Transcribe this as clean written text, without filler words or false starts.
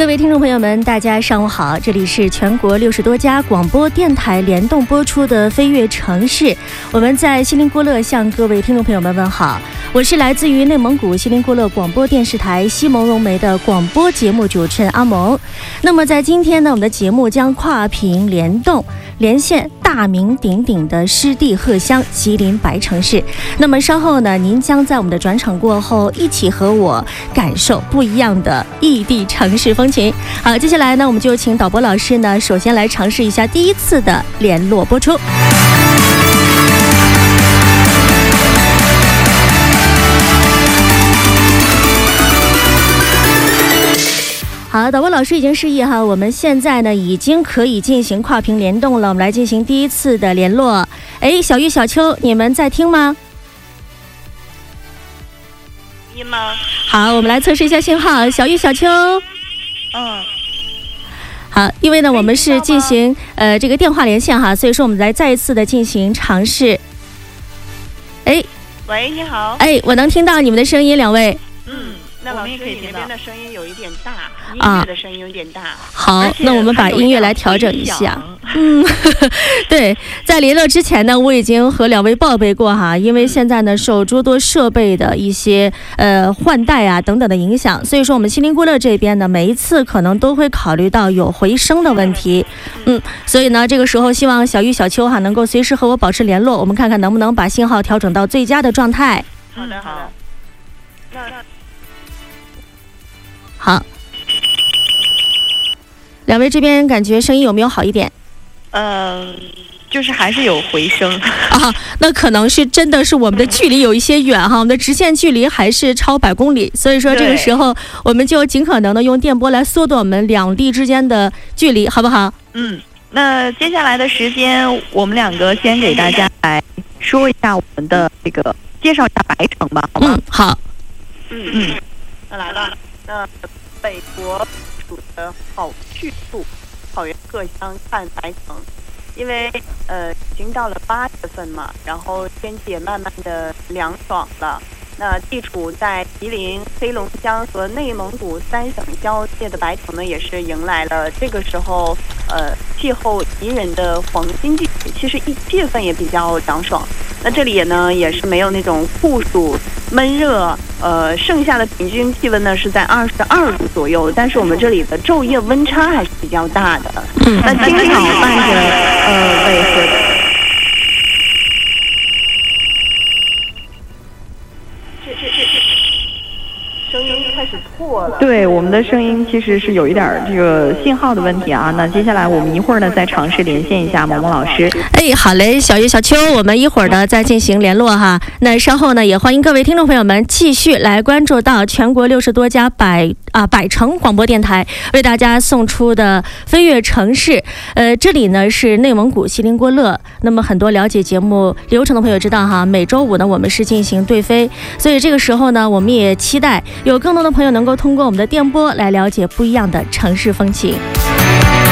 各位听众朋友们，大家上午好，这里是全国60多家广播电台联动播出的飞跃城市，我们在锡林郭勒向各位听众朋友们问好，我是来自于内蒙古锡林郭勒广播电视台西蒙融媒的广播节目主持人阿蒙。那么在今天呢，我们的节目将跨屏联动，连线大名鼎鼎的湿地荷乡吉林白城市。那么稍后呢，您将在我们的转场过后，一起和我感受不一样的异地城市风情。好，接下来呢，我们就请导播老师呢，首先来尝试一下第一次的联络播出。好，导播老师已经示意哈，我们现在呢已经可以进行跨屏联动了，我们来进行第一次的联络。哎，小玉、小秋，你们在听吗？ 音吗？ 好，我们来测试一下信号。小玉、小秋，好，因为呢我们是进行这个电话连线哈，所以说我们来再一次的进行尝试。哎， 喂，你好。 哎，我能听到你们的声音，两位。 那老师，你那边的声音有一点大，音乐的声音有点大。 好，那我们把音乐来调整一下。对，在联络之前呢，我已经和两位报备过哈，因为现在呢受诸多设备的一些换代啊等等的影响，所以说我们锡林郭勒这边呢，每一次可能都会考虑到有回声的问题。所以呢，这个时候希望小玉、小秋哈能够随时和我保持联络，我们看看能不能把信号调整到最佳的状态。 好的，好的。 好，两位这边感觉声音有没有好一点？ 就是还是有回声啊，那可能是真的是我们的距离有一些远哈，我们的直线距离还是超100公里，所以说这个时候我们就尽可能的用电波来缩短我们两地之间的距离，好不好？ 那接下来的时间，我们两个先给大家来说一下我们的这个介绍一下白城吧，好吗？ 好。 那来了。那北国属的好去处，草原荷乡看白城，因为已经到了8月份嘛，然后天气也慢慢的凉爽了。那地处在吉林、黑龙江和内蒙古3省交界的白城呢，也是迎来了这个时候气候宜人的黄金季，其实7月份也比较凉爽。那这里也是没有那种酷暑闷热，盛夏的平均气温呢是在22度左右，但是我们这里的昼夜温差还是比较大的。那经常伴着尾和。声音开始破了。对，我们的声音其实是有一点这个信号的问题啊。那接下来我们一会儿呢再尝试连线一下萌萌老师。 哎，好嘞，小玉、小秋，我们一会儿呢再进行联络哈。那稍后呢也欢迎各位听众朋友们继续来关注到全国60多家百城广播电台为大家送出的飞跃城市。这里呢是内蒙古锡林郭勒。那么很多了解节目流程的朋友知道哈，每周五呢我们是进行对飞，所以这个时候呢我们也期待有更多的朋友能够通过我们的电波来了解不一样的城市风情。